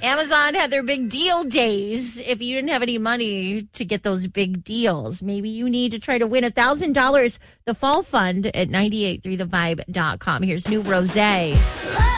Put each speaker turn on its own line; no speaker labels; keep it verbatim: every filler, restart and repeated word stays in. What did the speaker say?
Amazon had their big deal days. If you didn't have any money to get those big deals, maybe you need to try to win one thousand dollars. The Fall Fund at nine eight three the vibe dot com. Here's new Rosé.